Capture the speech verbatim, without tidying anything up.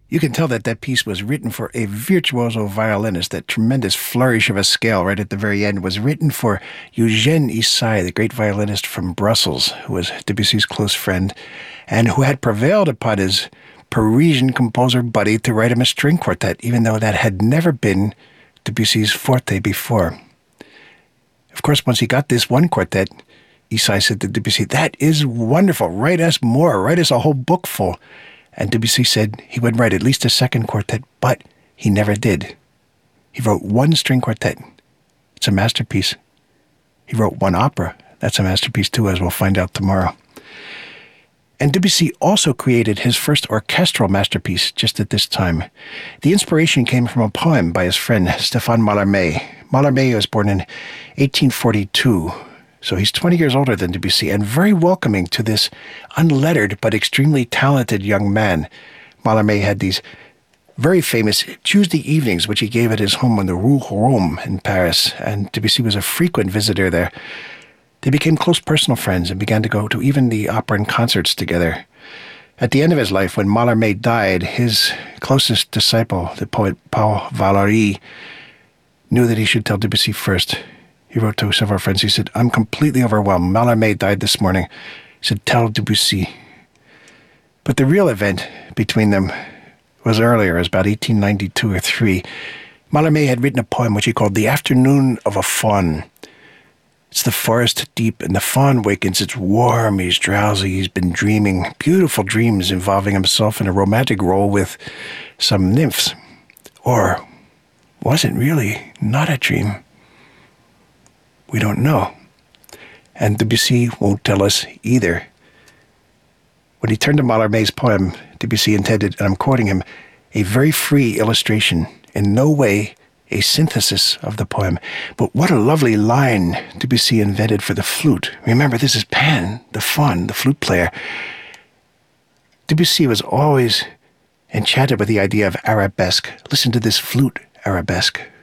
You can tell that that piece was written for a virtuoso violinist. That tremendous flourish of a scale right at the very end was written for Eugène Ysaÿe, the great violinist from Brussels, who was Debussy's close friend, and who had prevailed upon his Parisian composer buddy to write him a string quartet, even though that had never been Debussy's forte before. Of course, once he got this one quartet, Ysaÿe said to Debussy, "That is wonderful. Write us more. Write us a whole book full." And Debussy said he would write at least a second quartet, but he never did. He wrote one string quartet. It's a masterpiece. He wrote one opera. That's a masterpiece too, as we'll find out tomorrow. And Debussy also created his first orchestral masterpiece just at this time. The inspiration came from a poem by his friend Stéphane Mallarmé. Mallarmé was born in eighteen forty-two. So he's twenty years older than Debussy and very welcoming to this unlettered but extremely talented young man. Mallarmé had these very famous Tuesday evenings, which he gave at his home on the Rue Rome in Paris, and Debussy was a frequent visitor there. They became close personal friends and began to go to even the opera and concerts together. At the end of his life, when Mallarmé died, his closest disciple, the poet Paul Valéry, knew that he should tell Debussy first. He wrote to several friends. He said, "I'm completely overwhelmed. Mallarmé died this morning." He said, "Tell Debussy." But the real event between them was earlier. It was about eighteen ninety-two or three. Mallarmé had written a poem which he called The Afternoon of a Faun. It's the forest deep, and the faun wakens. It's warm, he's drowsy, he's been dreaming beautiful dreams involving himself in a romantic role with some nymphs. Or was it really not a dream? We don't know. And Debussy won't tell us either. When he turned to Mallarmé's poem, Debussy intended, and I'm quoting him, a very free illustration, in no way a synthesis of the poem. But what a lovely line Debussy invented for the flute. Remember, this is Pan, the faun, the flute player. Debussy was always enchanted with the idea of arabesque. Listen to this flute arabesque.